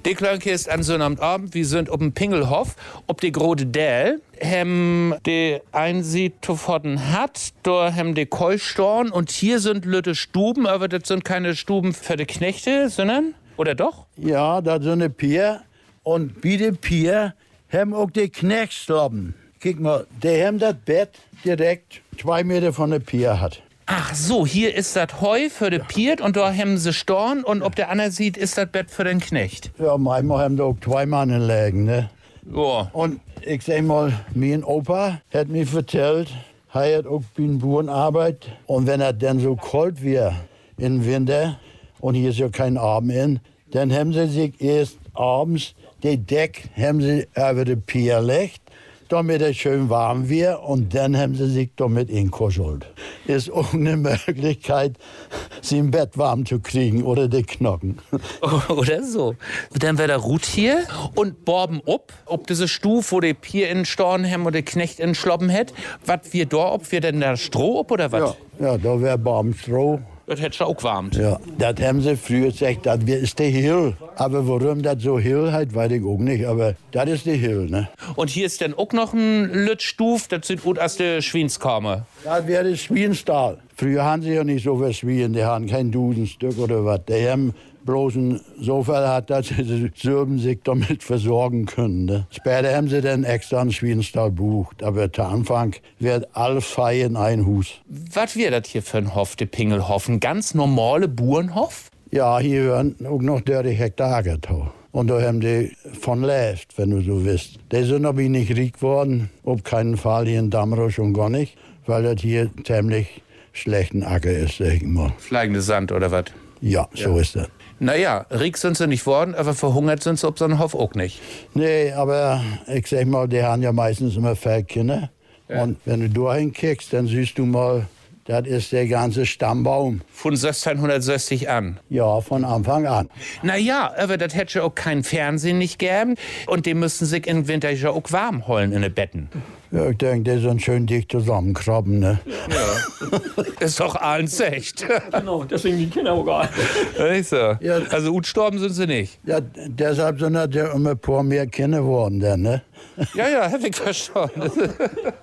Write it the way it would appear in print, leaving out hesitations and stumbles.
Die Klönke ist an so einem Abend, wir sind auf dem Pingelhof, ob die Grode Dell, hem die Einsied von hat, da hem die Keustorn und hier sind lütte Stuben, aber das sind keine Stuben für die Knechte, sondern, oder doch? Ja, das sind eine Pier und bei der Pier haben auch die Knechtslobben. Guck mal, der haben das Bett direkt 2 Meter von der Pier hat. Ach so, hier ist das Heu für die Piert und da haben sie Storn und ob der andere sieht, ist das Bett für den Knecht. Ja, manchmal haben da auch 2 Mann liegen, ne? Ja. Und ich sag mal, mein Opa hat mir erzählt, er hat auch bei den Bauern Arbeit. Und wenn er dann so kalt wird im Winter und hier ist ja kein Abend in, dann haben sie sich erst abends die Deck haben sie über die Pier gelegt, damit es schön warm wird und dann haben sie sich damit inkuschelt. Ist auch eine Möglichkeit, sie im Bett warm zu kriegen oder die Knochen. Oder so. Dann wäre der Ruth hier und borben ob diese Stufe, wo die Pier in Storn haben oder Knecht in Schloppen hat. Was wir da, ob wir denn da Stroh ob oder was? Ja, da wäre Baumstroh. Das hätte schon auch warmt. Ja, das haben sie früher gesagt, das ist der Hill. Aber warum das so Hill heißt, weiß ich auch nicht. Aber das ist der Hill, ne? Und hier ist dann auch noch ein Lütstuf, das sieht gut aus der Schwienskammer. Das wäre der Schwienstall. Früher haben sie ja nicht so viel Schwien, die haben kein Dusenstück oder was. Die haben bloß ein Sofa hat, dass sie sich damit versorgen können. Ne? Später haben sie dann extra einen Schwienstall gebucht. Aber zu Anfang wird alles frei in ein Haus. Was wäre das hier für ein Hof, der Pingelhof? Ein ganz normale Bauernhof? Ja, hier hören auch noch 30 Hektar getau. Und da haben die von lebt, wenn du so willst. Die sind aber nicht reich geworden. Auf keinen Fall hier in Damrosch schon gar nicht. Weil das hier ziemlich schlechten Acker ist, sag ich mal. Fliegende Sand oder was? Ja, so ist das. Naja, reich sind sie nicht worden, aber verhungert sind sie auf so einem Hof auch nicht. Nee, aber ich sag mal, die haben ja meistens immer Feldkinder. Ja. Und wenn du da hinkickst, dann siehst du mal, das ist der ganze Stammbaum. Von 1660 an? Ja, von Anfang an. Naja, aber das hätte ja auch kein Fernsehen nicht gegeben. Und die müssen sich im Winter ja auch warm holen in den Betten. Ja, ich denke, die sind schön dicht zusammenkrabben, ne? Ja. Ist doch alles echt. Genau, deswegen die Kinder auch gar nicht. So. Ja. Also gut gestorben sind sie nicht. Ja, deshalb sind ja immer ein paar mehr Kinder geworden, dann, ne? Ja, hab ich verstanden.